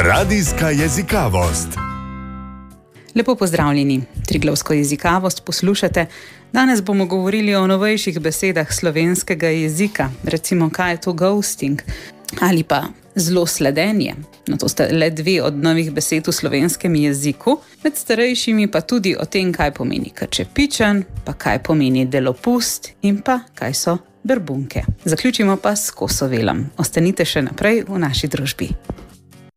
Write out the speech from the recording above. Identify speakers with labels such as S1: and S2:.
S1: Radijska jezikavost.
S2: Lepo pozdravljeni, Triglavsko jezikavost poslušate. Danes bomo govorili o novejših besedah slovenskega jezika. Recimo, kaj je to ghosting ali pa zlosledenje. No, to sta le dve od novih besed v slovenskem jeziku. Med starejšimi pa tudi o tem, kaj pomeni krčepičen, pa kaj pomeni delopust in pa kaj so berbunke. Zaključimo pa s Kosovelom. Ostanite še naprej v naši družbi.